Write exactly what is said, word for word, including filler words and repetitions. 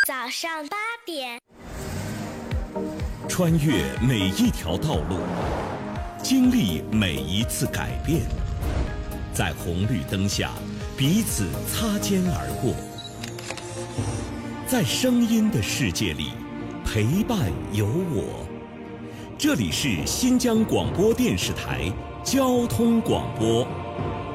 早上八点， 穿越每一条道路，经历每一次改变，在红绿灯下彼此擦肩而过，在声音的世界里陪伴有我。这里是新疆广播电视台交通广播。